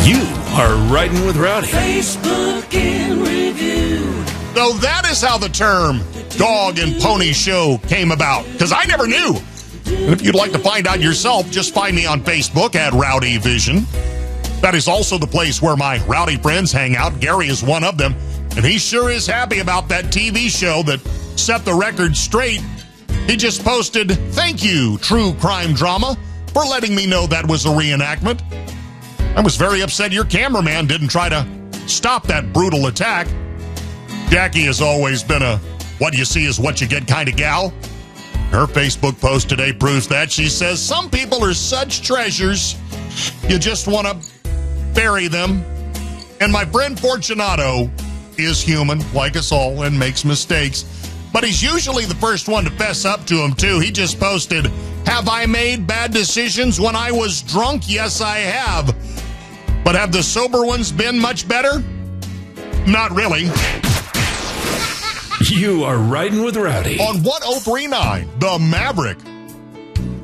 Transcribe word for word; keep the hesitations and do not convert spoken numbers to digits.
You are riding with Rowdy. Facebook in review. So that is how the term dog and pony show came about, because I never knew. And if you'd like to find out yourself, just find me on Facebook at Rowdy Vision. That is also the place where my rowdy friends hang out. Gary is one of them, and he sure is happy about that T V show that set the record straight. He just posted, "Thank you, True Crime Drama, for letting me know that was a reenactment. I was very upset your cameraman didn't try to stop that brutal attack." Jackie has always been a what you see is what you get kind of gal. Her Facebook post today proves that. She says, "Some people are such treasures, you just want to bury them. And my friend Fortunato is human, like us all, and makes mistakes. But he's usually the first one to fess up to him, too. He just posted, 'Have I made bad decisions when I was drunk? Yes, I have. But have the sober ones been much better? Not really.'" You are riding with Rowdy. On one oh three point nine, The Maverick.